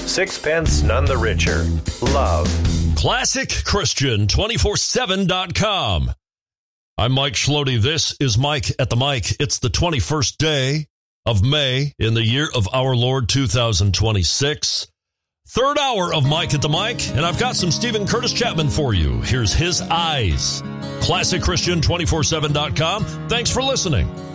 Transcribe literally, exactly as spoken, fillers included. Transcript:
Sixpence none the richer. Love. Classic Christian two four seven dot com. I'm Mike Schlody. This is Mike at the Mic. It's the twenty-first day of May in the year of our Lord two thousand twenty-six. Third hour of Mike at the Mic, and I've got some Stephen Curtis Chapman for you. Here's his eyes. Classic Christian two four seven dot com. Thanks for listening.